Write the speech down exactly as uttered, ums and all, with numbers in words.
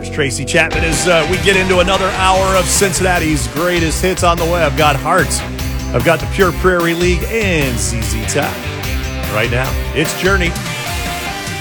There's Tracy Chapman as uh, we get into another hour of Cincinnati's greatest hits on the web. I've got Hearts. I've got the Pure Prairie League and Z Z Top. Right now, it's Journey.